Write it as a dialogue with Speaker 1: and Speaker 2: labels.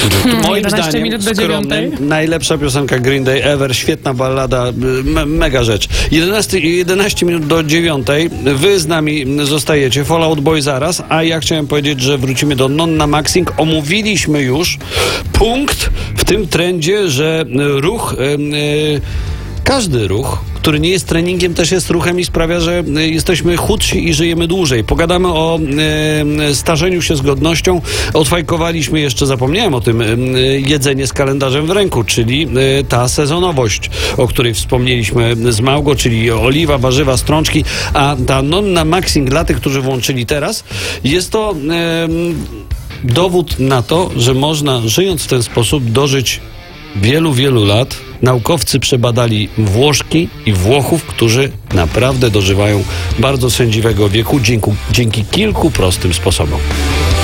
Speaker 1: Moim
Speaker 2: 11
Speaker 1: zdaniem
Speaker 2: minut do
Speaker 1: skromnym,
Speaker 2: 9.
Speaker 1: najlepsza piosenka Green Day ever, świetna ballada, mega rzecz. 11 minut do 9. Wy z nami zostajecie, Fall Out Boy zaraz, a ja chciałem powiedzieć, że wrócimy do Nonna Maxing. Omówiliśmy już punkt w tym trendzie, że ruch, każdy ruch, który nie jest treningiem, też jest ruchem i sprawia, że jesteśmy chudsi i żyjemy dłużej. Pogadamy o starzeniu się z godnością. Odfajkowaliśmy jeszcze, zapomniałem o tym, jedzenie z kalendarzem w ręku, czyli ta sezonowość, o której wspomnieliśmy z Małgo, czyli oliwa, warzywa, strączki, a ta Nonna Maxing dla tych, którzy włączyli teraz, jest to dowód na to, że można, żyjąc w ten sposób, dożyć wielu, wielu lat. Naukowcy przebadali Włoszki i Włochów, którzy naprawdę dożywają bardzo sędziwego wieku dzięki kilku prostym sposobom.